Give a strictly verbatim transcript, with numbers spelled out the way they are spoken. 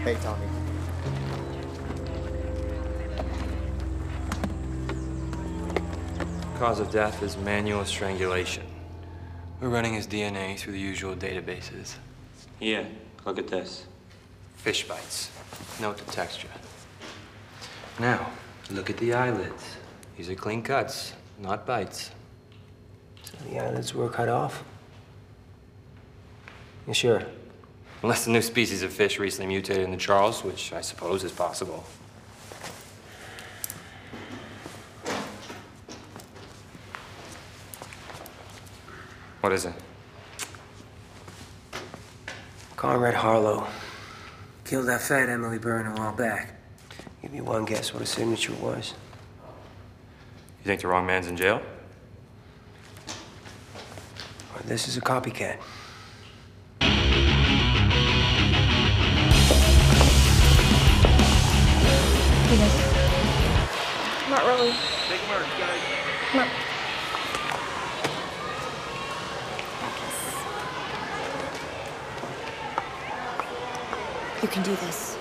Hey, Tommy. Cause of death is manual strangulation. We're running his D N A through the usual databases. Here, look at this. Fish bites. Note the texture. Now, look at the eyelids. These are clean cuts, not bites. So the eyelids were cut off? You sure? Unless the new species of fish recently mutated in the Charles, which I suppose is possible. What is it? Conrad Harlow. Killed that fat Emily Byrne a while back. Give me one guess what his signature was. You think the wrong man's in jail? Or this is a copycat. Not really. Big work, guys. Come on. You can do this.